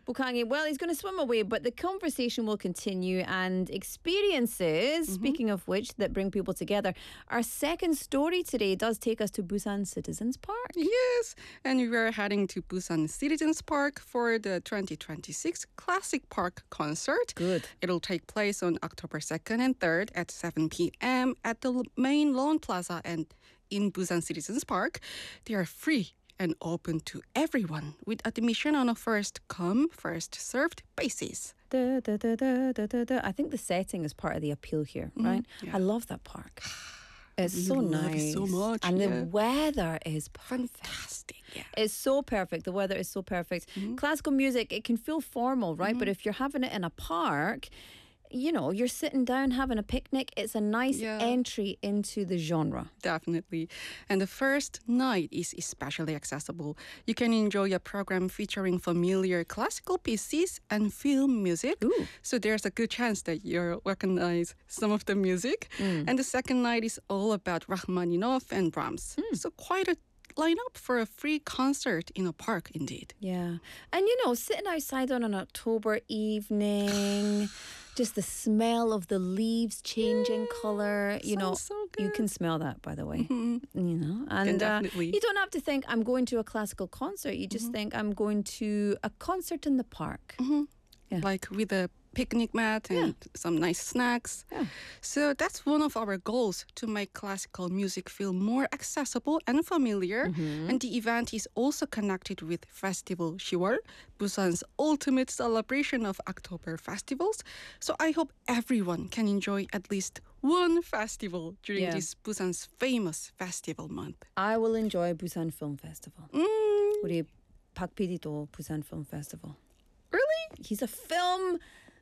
Bukhangi, well, he's going to swim away, but the conversation will continue and experiences, speaking of which, that bring people together. Our second story today does take us to Busan Citizens Park. Yes, and we are heading to Busan Citizens Park for the 2026 Classic Park concert. Good. It'll take place on October 2nd and 3rd at 7 p.m. at the main Lawn Plaza and in Busan Citizens Park. They are free and open to everyone with admission on a first-come, first-served basis. I think the setting is part of the appeal here, right? Yeah. I love that park. It's so love nice. it so much, and yeah. the weather is perfect. Fantastic, yeah. It's so perfect. The weather is so perfect. Classical music, it can feel formal, right? But if you're having it in a park, you know, you're sitting down having a picnic. It's a nice entry into the genre. Definitely. And the first night is especially accessible. You can enjoy a program featuring familiar classical pieces and film music. Ooh. So there's a good chance that you'll recognize some of the music. And the second night is all about Rachmaninoff and Brahms. So quite a lineup for a free concert in a park, indeed. Yeah. And, you know, sitting outside on an October evening, just the smell of the leaves changing colour, you know, so you good. can smell that, by the way. You know, and definitely. you don't have to think I'm going to a classical concert. You just think I'm going to a concert in the park. Yeah. Like with a picnic mat and some nice snacks. Yeah. So that's one of our goals, to make classical music feel more accessible and familiar. And the event is also connected with Festival 10월, Busan's ultimate celebration of October festivals. So I hope everyone can enjoy at least one festival during this Busan's famous festival month. I will enjoy Busan Film Festival. 우리 박 PD도 Busan Film Festival. Really? He's a film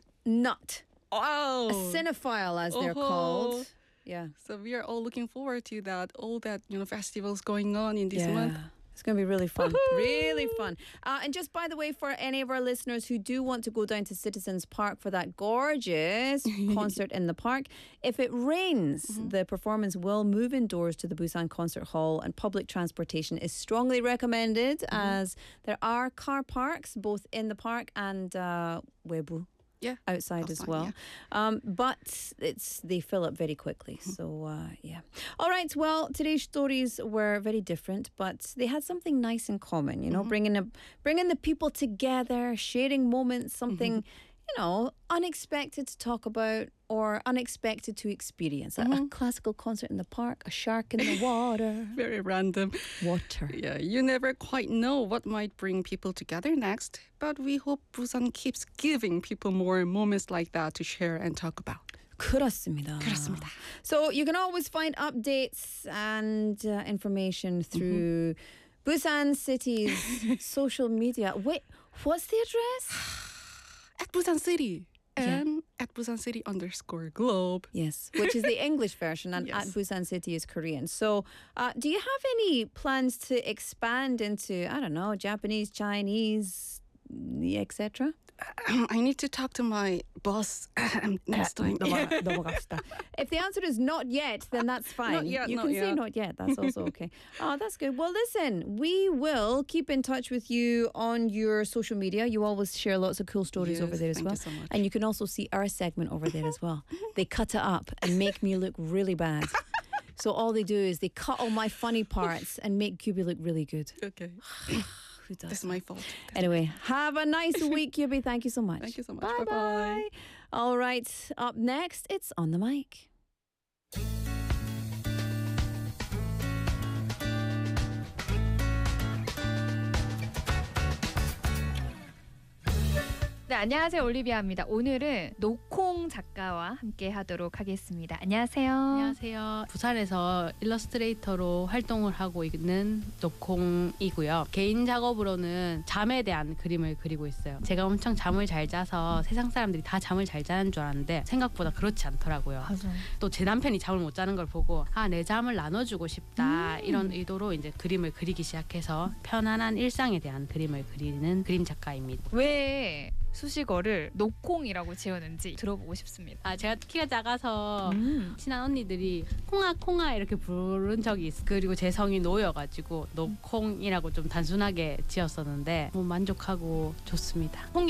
nut. Wow. A cinephile, as they're called. Yeah. So we are all looking forward to that, all that, you know, festivals going on in this month. It's going to be really fun. Really fun. And just by the way, for any of our listeners who do want to go down to Citizens Park for that gorgeous concert in the park, if it rains, the performance will move indoors to the Busan Concert Hall, and public transportation is strongly recommended as there are car parks both in the park and Weibu. Yeah. Outside as well. Yeah. But they fill up very quickly. So, yeah. All right. Well, today's stories were very different, but they had something nice in common, you know, bringing the people together, sharing moments, something, you know, unexpected to talk about or unexpected to experience. A classical concert in the park, a shark in the water. Very random. Water. Yeah, you never quite know what might bring people together next, but we hope Busan keeps giving people more moments like that to share and talk about. 그렇습니다. So you can always find updates and information through Busan City's social media. Wait, what's the address? At Busan City. And at Busan City _globe. Yes, which is the English version, and at Busan City is Korean. So do you have any plans to expand into, I don't know, Japanese, Chinese, etc.? I need to talk to my boss next time. 넘어갑시다. If the answer is not yet, then that's fine. Not yet, you not can say yet. not yet. That's also okay. Oh, that's good. Well, listen, we will keep in touch with you on your social media. You always share lots of cool stories over there as thank well. you so much. And you can also see our segment over there as well. They cut it up and make me look really bad. So all they do is they cut all my funny parts and make Cuby look really good. Okay. Who does That's that? my fault. Anyway, have a nice week, Cuby. Thank you so much. Thank you so much. Bye-bye. Bye-bye. All right, up next, it's On the Mic. 네, 안녕하세요. 올리비아입니다. 오늘은 노콩 작가와 함께 하도록 하겠습니다. 안녕하세요. 안녕하세요. 부산에서 일러스트레이터로 활동을 하고 있는 노콩이고요. 개인 작업으로는 잠에 대한 그림을 그리고 있어요. 제가 엄청 잠을 잘 자서 세상 사람들이 다 잠을 잘 자는 줄 알았는데 생각보다 그렇지 않더라고요. 또 제 남편이 잠을 못 자는 걸 보고 내 잠을 나눠주고 싶다 이런 의도로 이제 그림을 그리기 시작해서 편안한 일상에 대한 그림을 그리는 그림 작가입니다. 왜 수식어를 노콩이라고 지었는지 들어보고 싶습니다. 제가 키가 작아서 친한 언니들이 콩아 이렇게 부른 적이 있어요. 그리고 제 성이 노여가지고 노콩이라고 좀 단순하게 지었었는데 만족하고 좋습니다.